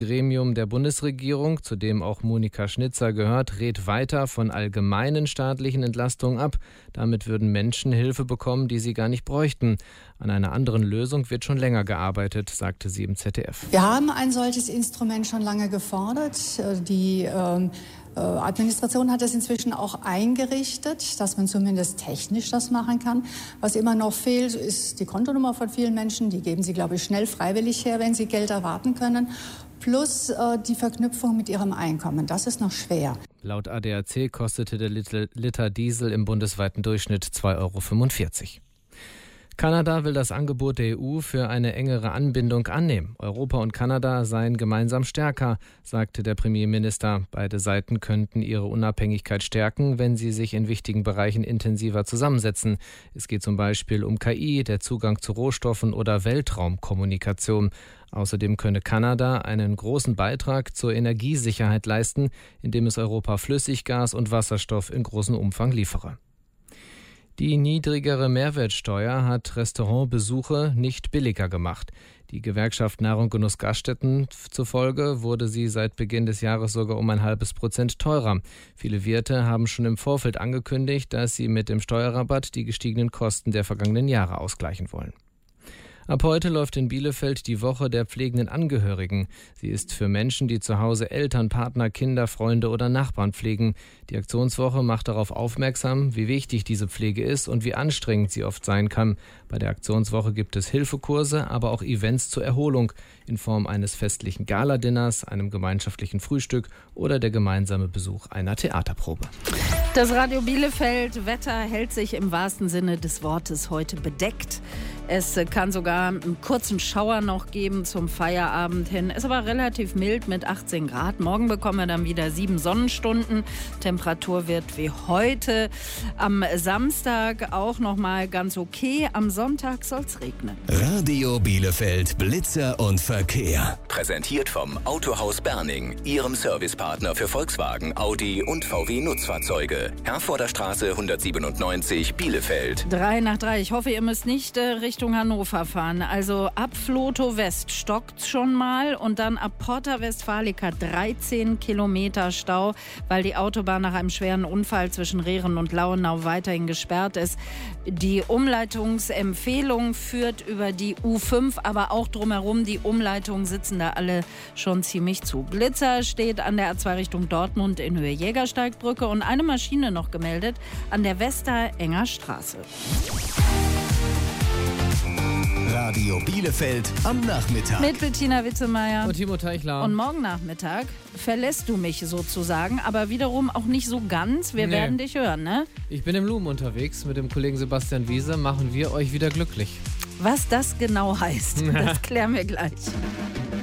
Gremium der Bundesregierung, zu dem auch Monika Schnitzer gehört, rät weiter von allgemeinen staatlichen Entlastungen ab. Damit würden Menschen Hilfe bekommen, die sie gar nicht bräuchten. An einer anderen Lösung wird schon länger gearbeitet, sagte sie im ZDF. Wir haben ein solches Instrument schon lange gefordert. Die Administration hat es inzwischen auch eingerichtet, dass man zumindest technisch das machen kann. Was immer noch fehlt, ist die Kontonummer von vielen Menschen. Die geben sie, glaube ich, schnell freiwillig her, wenn sie Geld erwarten können. Plus die Verknüpfung mit ihrem Einkommen. Das ist noch schwer. Laut ADAC kostete der Liter Diesel im bundesweiten Durchschnitt 2,45 €. Kanada will das Angebot der EU für eine engere Anbindung annehmen. Europa und Kanada seien gemeinsam stärker, sagte der Premierminister. Beide Seiten könnten ihre Unabhängigkeit stärken, wenn sie sich in wichtigen Bereichen intensiver zusammensetzen. Es geht zum Beispiel um KI, der Zugang zu Rohstoffen oder Weltraumkommunikation. Außerdem könne Kanada einen großen Beitrag zur Energiesicherheit leisten, indem es Europa Flüssiggas und Wasserstoff in großem Umfang liefere. Die niedrigere Mehrwertsteuer hat Restaurantbesuche nicht billiger gemacht. Die Gewerkschaft Nahrung Genuss Gaststätten zufolge wurde sie seit Beginn des Jahres sogar um 0,5% teurer. Viele Wirte haben schon im Vorfeld angekündigt, dass sie mit dem Steuerrabatt die gestiegenen Kosten der vergangenen Jahre ausgleichen wollen. Ab heute läuft in Bielefeld die Woche der pflegenden Angehörigen. Sie ist für Menschen, die zu Hause Eltern, Partner, Kinder, Freunde oder Nachbarn pflegen. Die Aktionswoche macht darauf aufmerksam, wie wichtig diese Pflege ist und wie anstrengend sie oft sein kann. Bei der Aktionswoche gibt es Hilfekurse, aber auch Events zur Erholung in Form eines festlichen Gala-Dinners, einem gemeinschaftlichen Frühstück oder der gemeinsame Besuch einer Theaterprobe. Das Radio Bielefeld Wetter hält sich im wahrsten Sinne des Wortes heute bedeckt. Es kann sogar einen kurzen Schauer noch geben zum Feierabend hin. Ist aber relativ mild mit 18 Grad. Morgen bekommen wir dann wieder 7 Sonnenstunden. Temperatur wird wie heute. Am Samstag auch noch mal ganz okay. Am Sonntag soll es regnen. Radio Bielefeld Blitzer und Verkehr. Präsentiert vom Autohaus Berning, Ihrem Servicepartner für Volkswagen, Audi und VW Nutzfahrzeuge. Herforder Straße 197 Bielefeld. 3:03. Ich hoffe, ihr müsst nicht Richtung Hannover fahren. Also ab Flotow West stockt schon mal und dann ab Porta Westfalica 13 Kilometer Stau, weil die Autobahn nach einem schweren Unfall zwischen Rehren und Lauenau weiterhin gesperrt ist. Die Umleitungsempfehlung führt über die U5, aber auch drumherum. Die Umleitungen sitzen da alle schon ziemlich zu. Blitzer steht an der A2 Richtung Dortmund in Höhe Jägersteigbrücke und eine Maschine noch gemeldet an der Westerenger Straße. Radio Bielefeld am Nachmittag. Mit Bettina Witzemeyer Und Timo Teichler. Und morgen Nachmittag verlässt du mich sozusagen, aber wiederum auch nicht so ganz. Wir werden dich hören, ne? Ich bin im Loom unterwegs. Mit dem Kollegen Sebastian Wiese machen wir euch wieder glücklich. Was das genau heißt, das klären wir gleich.